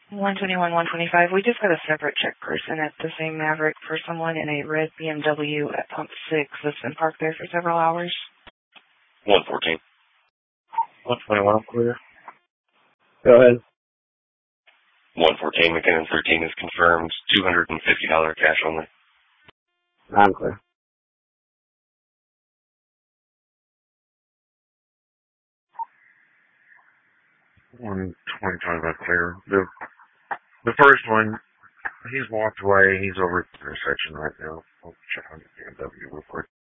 121, 125. We just got a separate check person at the same Maverick for someone in a red BMW at pump 6 that's been parked there for several hours. 114. 121, I'm clear. Go ahead. 114, McKinnon 13 is confirmed. $250 cash only. I'm clear. 125, I'm clear. The first one, he's walked away. He's over at the intersection right now. I'll check on the BMW real quick.